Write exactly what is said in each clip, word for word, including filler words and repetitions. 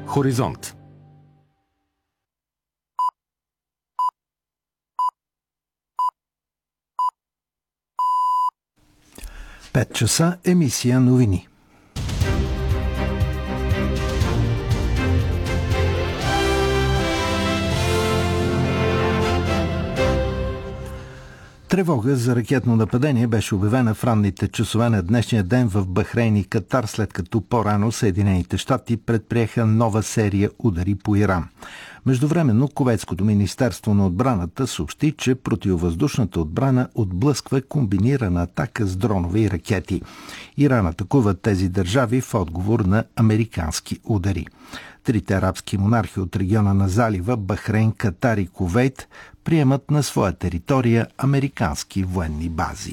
Хоризонт. пет часа, емисия новини. Тревога за ракетно нападение беше обявена в ранните часове на днешния ден в Бахрейн и Катар, след като по-рано Съединените щати предприеха нова серия удари по Иран. Междувременно Кувейтското министерство на отбраната съобщи, че противовъздушната отбрана отблъсква комбинирана атака с дронове и ракети. Иран атакува тези държави в отговор на американски удари. Трите арабски монархи от региона на залива Бахрейн, Катар и Кувейт приемат на своя територия американски военни бази.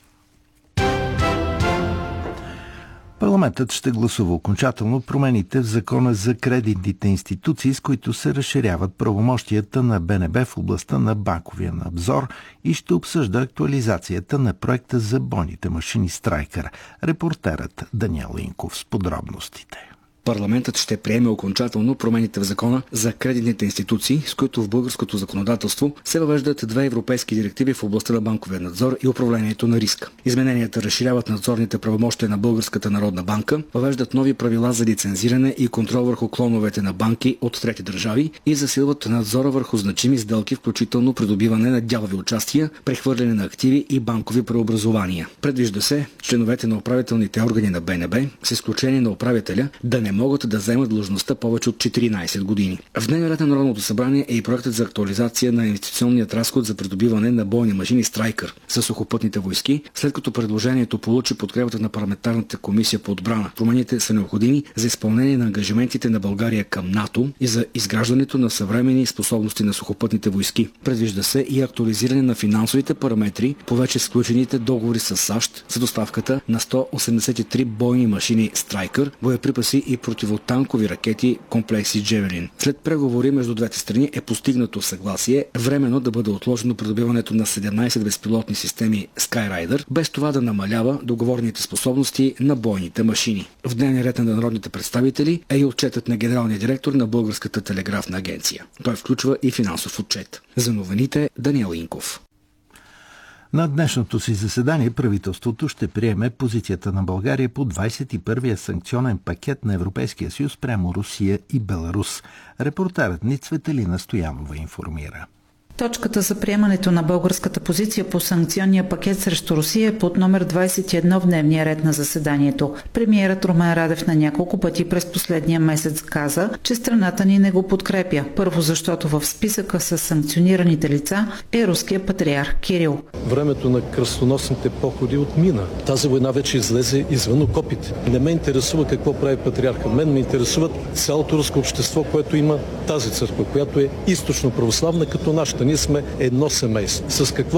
Парламентът ще гласува окончателно промените в закона за кредитните институции, с които се разширяват правомощията на Б Н Б в областта на банковия надзор и ще обсъжда актуализацията на проекта за бойните машини Страйкър. Репортерът Даниел Инков с подробностите. Парламентът ще приеме окончателно промените в закона за кредитните институции, с които в българското законодателство се въвеждат две европейски директиви в областта на банковия надзор и управлението на риска. Измененията разширяват надзорните правомощия на Българската народна банка, въвеждат нови правила за лицензиране и контрол върху клоновете на банки от трети държави и засилват надзора върху значими сделки, включително придобиване на дялови участия, прехвърляне на активи и банкови преобразования. Предвижда се членовете на управителните органи на Б Н Б, с изключение на управителя, да не могат да заемат длъжността повече от четиринайсет години. В дневния ред на Народното събрание е и проектът за актуализация на инвестиционният разход за придобиване на бойни машини Страйкър за сухопътните войски, след като предложението получи подкрепата на парламентарната комисия по отбрана. Промените са необходими за изпълнение на ангажиментите на България към НАТО и за изграждането на съвременни способности на сухопътните войски. Предвижда се и актуализиране на финансовите параметри по вече сключените договори с САЩ за доставката на сто осемдесет и три бойни машини Страйкър, боеприпаси и противотанкови ракети комплекси Джевелин. След преговори между двете страни е постигнато съгласие временно да бъде отложено придобиването на седемнайсет безпилотни системи Skyraider, без това да намалява договорните способности на бойните машини. В дневния ред на народните представители е и отчетът на генералния директор на Българската телеграфна агенция. Той включва и финансов отчет. За новините Даниел Инков. На днешното си заседание правителството ще приеме позицията на България по двайсет и първия санкционен пакет на Европейския съюз прямо Русия и Беларус. Репортерът ни Цветелина Стоянова информира. Точката за приемането на българската позиция по санкционния пакет срещу Русия е под номер двайсет и едно в дневния ред на заседанието. Премиерът Румен Радев на няколко пъти през последния месец каза, че страната ни не го подкрепя. Първо, защото в списъка с санкционираните лица е руския патриарх Кирил. Времето на кръстоносните походи отмина. Тази война вече излезе извън окопите. Не ме интересува какво прави патриарха. Мен ме интересуват цялото руско общество, което има тази църква, която е източно православна като нашата. Ние сме едно семейство. С какво